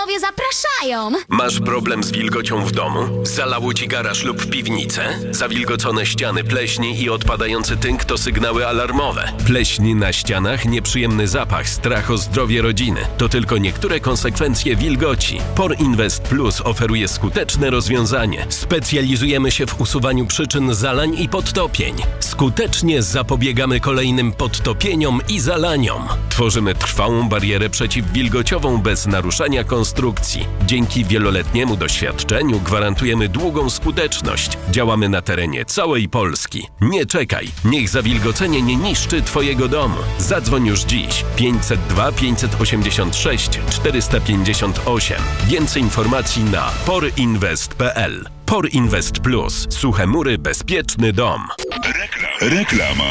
Widzowie zapraszają! Masz problem z wilgocią w domu? Zalało ci garaż lub piwnicę? Zawilgocone ściany, pleśni i odpadający tynk to sygnały alarmowe. Pleśń na ścianach, nieprzyjemny zapach, strach o zdrowie rodziny to tylko niektóre konsekwencje wilgoci. POR Invest Plus oferuje skuteczne rozwiązanie. Specjalizujemy się w usuwaniu przyczyn zalań i podtopień. Skutecznie zapobiegamy kolejnym podtopieniom i zalaniom. Tworzymy trwałą barierę przeciwwilgociową bez naruszania konstrukcji. Dzięki wieloletniemu doświadczeniu gwarantujemy długą skuteczność. Działamy na terenie całej Polski. Nie czekaj, niech zawilgocenie nie niszczy Twojego domu. Zadzwoń już dziś 502 586 458. Więcej informacji na porinvest.pl. POR Invest Plus. Suche mury, bezpieczny dom. Reklama.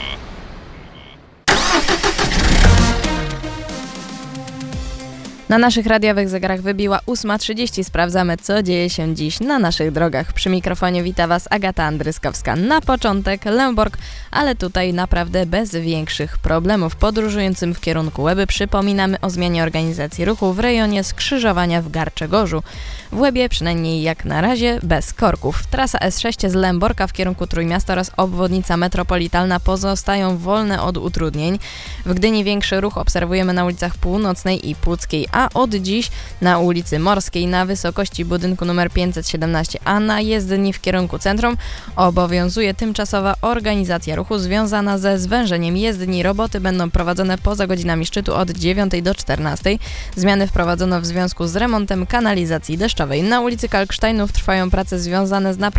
Na naszych radiowych zegarach wybiła 8:30. Sprawdzamy, co dzieje się dziś na naszych drogach. Przy mikrofonie wita Was Agata Andryskowska. Na początek Lęborg, ale tutaj naprawdę bez większych problemów. Podróżującym w kierunku Łeby przypominamy o zmianie organizacji ruchu w rejonie skrzyżowania w Garczegorzu. W Łebie przynajmniej jak na razie bez korków. Trasa S6 z Lęborka w kierunku Trójmiasta oraz obwodnica metropolitalna pozostają wolne od utrudnień. W Gdyni większy ruch obserwujemy na ulicach Północnej i Puckiej, a od dziś na ulicy Morskiej na wysokości budynku nr 517, a na jezdni w kierunku centrum obowiązuje tymczasowa organizacja ruchu związana ze zwężeniem jezdni. Roboty będą prowadzone poza godzinami szczytu od 9 do 14. Zmiany wprowadzono w związku z remontem kanalizacji deszczowej. Na ulicy Kalksztajnów trwają prace związane z naprawą